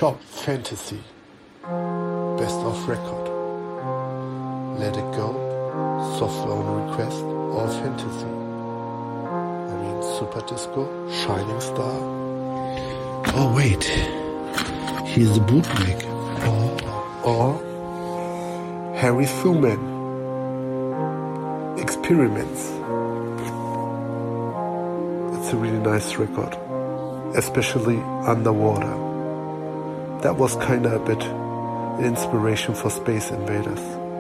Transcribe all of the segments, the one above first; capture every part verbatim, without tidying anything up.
Shop, Fantasy, Best of Record, Let It Go, Software on Request, or Fantasy. I mean, Super Disco, Shining Star. Oh wait, here's a bootleg. Or, or Harry Thuman, Experiments. It's a really nice record, especially Underwater. That was kinda a bit an inspiration for Space Invaders.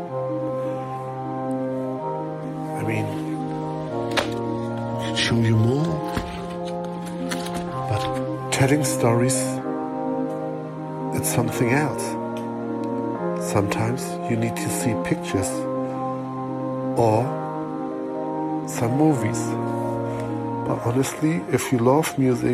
I mean, I can show you more, but telling stories, it's something else. Sometimes you need to see pictures or some movies. But honestly, if you love music,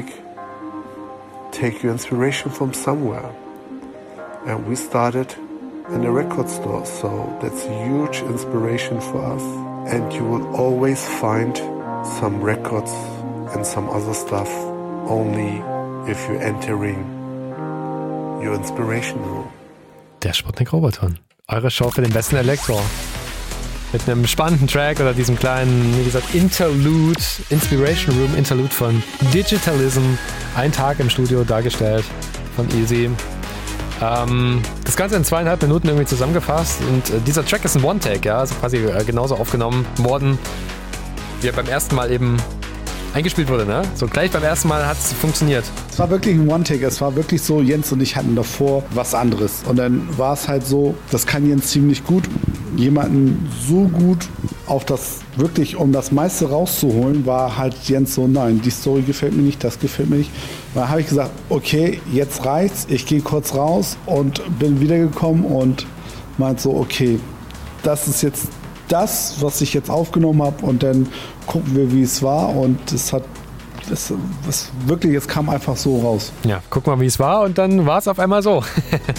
take your inspiration from somewhere. And we started in a record store, so that's a huge inspiration for us. And you will always find some records and some other stuff only if you're entering your inspiration room. Der Sputnik Roboton. Eure Show für den besten Elektro. Mit einem spannenden Track oder diesem kleinen, wie gesagt, Interlude, Inspiration Room Interlude von Digitalism. Ein Tag im Studio dargestellt von Easy. Ähm, das Ganze in zweieinhalb Minuten irgendwie zusammengefasst. Und äh, dieser Track ist ein One-Take, ja, also quasi äh, genauso aufgenommen worden, wie er beim ersten Mal eben eingespielt wurde, ne? So gleich beim ersten Mal hat es funktioniert. Es war wirklich ein One-Take. Es war wirklich so, Jens und ich hatten davor was anderes. Und dann war es halt so, das kann Jens ziemlich gut. Jemanden so gut auf das, wirklich um das meiste rauszuholen, war halt Jens so, nein, die Story gefällt mir nicht, das gefällt mir nicht. Da habe ich gesagt, okay, jetzt reicht's, ich gehe kurz raus und bin wiedergekommen und meint so, okay, das ist jetzt das, was ich jetzt aufgenommen habe und dann gucken wir, wie es war und es hat das, das wirklich, es kam einfach so raus. Ja, gucken wir, wie es war und dann war es auf einmal so.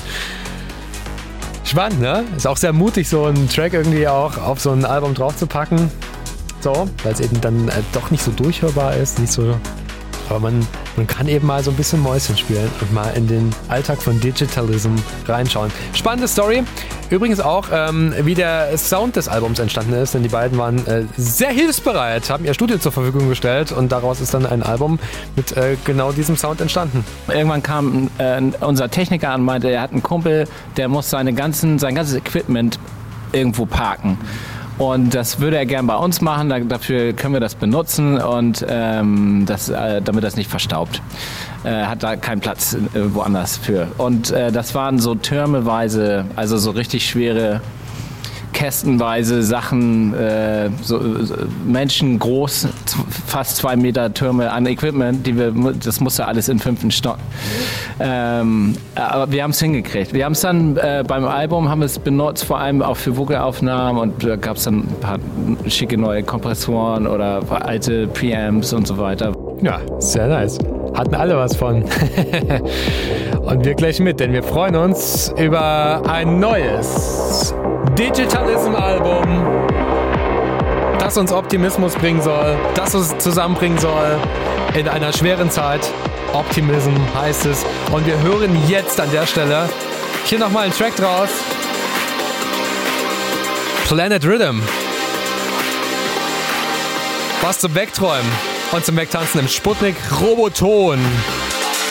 Spannend, ne? Ist auch sehr mutig, so einen Track irgendwie auch auf so ein Album draufzupacken. So, weil es eben dann äh, doch nicht so durchhörbar ist, nicht so. Aber man, man kann eben mal so ein bisschen Mäuschen spielen und mal in den Alltag von Digitalism reinschauen. Spannende Story. Übrigens auch, ähm, wie der Sound des Albums entstanden ist, denn die beiden waren äh, sehr hilfsbereit, haben ihr Studio zur Verfügung gestellt und daraus ist dann ein Album mit äh, genau diesem Sound entstanden. Irgendwann kam äh, unser Techniker an und meinte, er hat einen Kumpel, der muss seine ganzen, sein ganzes Equipment irgendwo parken. Und das würde er gern bei uns machen, da, dafür können wir das benutzen und ähm, das, äh, damit das nicht verstaubt. Äh, hat da keinen Platz äh, woanders für. Und äh, das waren so türmeweise, also so richtig schwere kästenweise Sachen, äh, so, so Menschen groß, z- fast zwei Meter Türme an Equipment, die wir, das musste alles in fünften Stock. Ähm, aber wir haben es hingekriegt. Wir haben es dann äh, beim Album haben wir es benutzt, vor allem auch für Vocalaufnahmen und da gab es dann ein paar schicke neue Kompressoren oder alte Preamps und so weiter. Ja, sehr nice. Hatten alle was von. Und wir gleich mit, denn wir freuen uns über ein neues Digitalism-Album, das uns Optimismus bringen soll, das uns zusammenbringen soll in einer schweren Zeit. Optimism heißt es. Und wir hören jetzt an der Stelle hier nochmal einen Track draus. Planet Rhythm. Was zum Wegträumen und zum Wegtanzen im Sputnik Roboton.